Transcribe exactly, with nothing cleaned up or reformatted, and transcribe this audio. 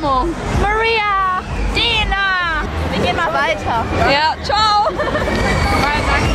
Momo, Maria, Dina. Wir gehen mal weiter. Ja, ciao.